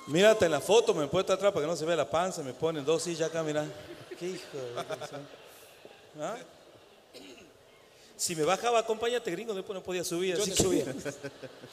Mírate en la foto, me he puesto atrás para que no se vea la panza, me ponen 2 sillas acá, mira. Qué hijo de... ¿Ah? Si me bajaba, acompáñate, gringo, después no podía subir. Yo Así te que... subía.